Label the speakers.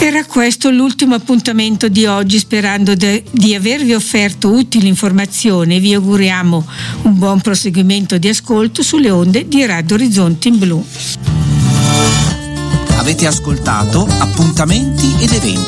Speaker 1: Era questo l'ultimo appuntamento di oggi, sperando di avervi offerto utili informazioni. Vi auguriamo un buon proseguimento di ascolto sulle onde di Radio Orizzonti in Blu.
Speaker 2: Avete ascoltato Appuntamenti ed Eventi,